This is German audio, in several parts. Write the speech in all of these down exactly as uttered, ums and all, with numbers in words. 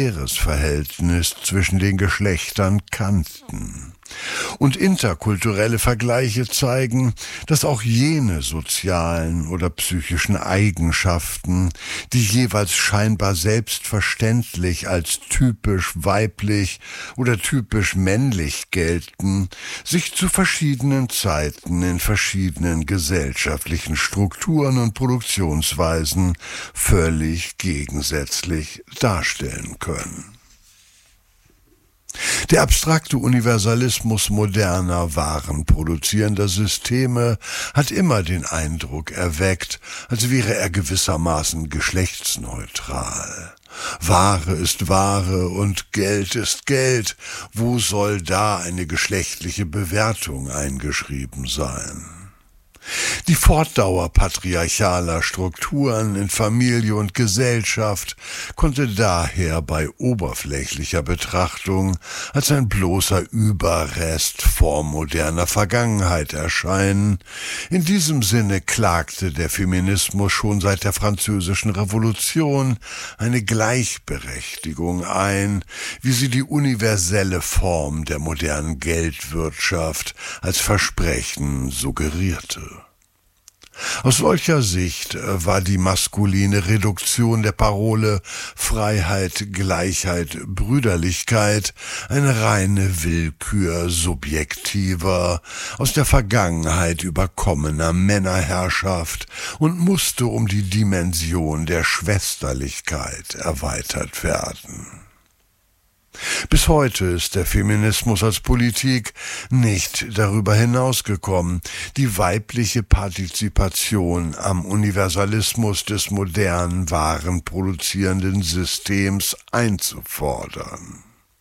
faires Verhältnis zwischen den Geschlechtern kannten. Und interkulturelle Vergleiche zeigen, dass auch jene sozialen oder psychischen Eigenschaften, die jeweils scheinbar selbstverständlich als typisch weiblich oder typisch männlich gelten, sich zu verschiedenen Zeiten in verschiedenen gesellschaftlichen Strukturen und Produktionsweisen völlig gegensätzlich darstellen können. Der abstrakte Universalismus moderner, warenproduzierender Systeme hat immer den Eindruck erweckt, als wäre er gewissermaßen geschlechtsneutral. Ware ist Ware und Geld ist Geld. Wo soll da eine geschlechtliche Bewertung eingeschrieben sein? Die Fortdauer patriarchaler Strukturen in Familie und Gesellschaft konnte daher bei oberflächlicher Betrachtung als ein bloßer Überrest vormoderner Vergangenheit erscheinen. In diesem Sinne klagte der Feminismus schon seit der Französischen Revolution eine Gleichberechtigung ein, wie sie die universelle Form der modernen Geldwirtschaft als Versprechen suggerierte. Aus solcher Sicht war die maskuline Reduktion der Parole Freiheit, Gleichheit, Brüderlichkeit eine reine Willkür subjektiver, aus der Vergangenheit überkommener Männerherrschaft und musste um die Dimension der Schwesterlichkeit erweitert werden. Bis heute ist der Feminismus als Politik nicht darüber hinausgekommen, die weibliche Partizipation am Universalismus des modernen, warenproduzierenden Systems einzufordern.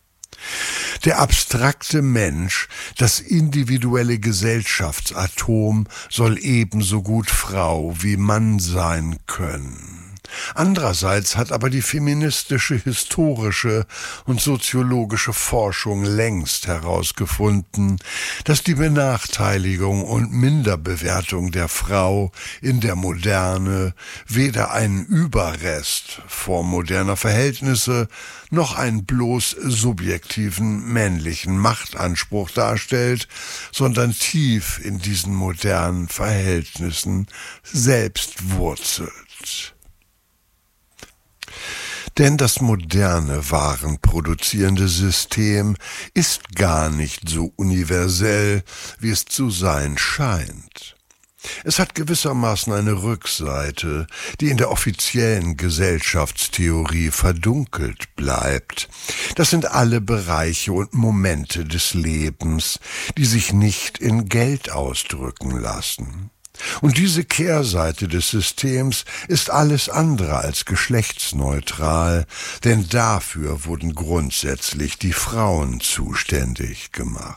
Der abstrakte Mensch, das individuelle Gesellschaftsatom, soll ebenso gut Frau wie Mann sein können. Andererseits hat aber die feministische, historische und soziologische Forschung längst herausgefunden, dass die Benachteiligung und Minderbewertung der Frau in der Moderne weder einen Überrest vormoderner Verhältnisse noch einen bloß subjektiven männlichen Machtanspruch darstellt, sondern tief in diesen modernen Verhältnissen selbst wurzelt. Denn das moderne, warenproduzierende System ist gar nicht so universell, wie es zu sein scheint. Es hat gewissermaßen eine Rückseite, die in der offiziellen Gesellschaftstheorie verdunkelt bleibt. Das sind alle Bereiche und Momente des Lebens, die sich nicht in Geld ausdrücken lassen. Und diese Kehrseite des Systems ist alles andere als geschlechtsneutral, denn dafür wurden grundsätzlich die Frauen zuständig gemacht.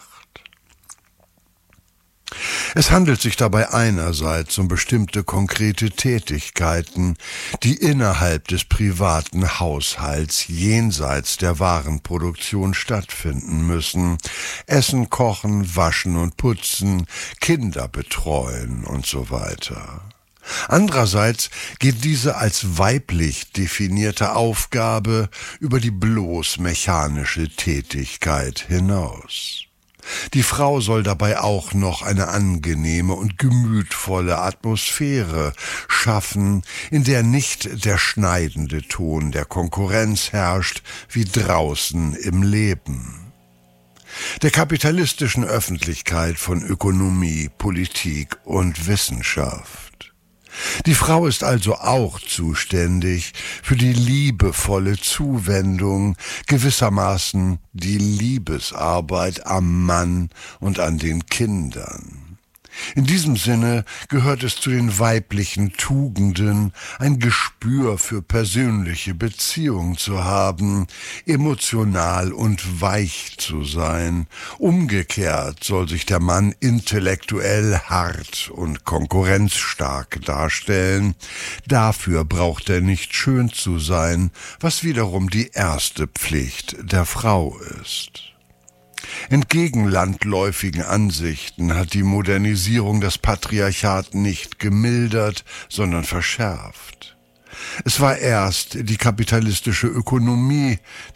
Es handelt sich dabei einerseits um bestimmte konkrete Tätigkeiten, die innerhalb des privaten Haushalts jenseits der Warenproduktion stattfinden müssen. Essen, kochen, waschen und putzen, Kinder betreuen und so weiter. Andererseits geht diese als weiblich definierte Aufgabe über die bloß mechanische Tätigkeit hinaus. Die Frau soll dabei auch noch eine angenehme und gemütvolle Atmosphäre schaffen, in der nicht der schneidende Ton der Konkurrenz herrscht, wie draußen im Leben. Der kapitalistischen Öffentlichkeit von Ökonomie, Politik und Wissenschaft. Die Frau ist also auch zuständig für die liebevolle Zuwendung, gewissermaßen die Liebesarbeit am Mann und an den Kindern. In diesem Sinne gehört es zu den weiblichen Tugenden, ein Gespür für persönliche Beziehung zu haben, emotional und weich zu sein. Umgekehrt soll sich der Mann intellektuell hart und konkurrenzstark darstellen. Dafür braucht er nicht schön zu sein, was wiederum die erste Pflicht der Frau ist. Entgegen landläufigen Ansichten hat die Modernisierung das Patriarchat nicht gemildert, sondern verschärft. Es war erst die kapitalistische Ökonomie,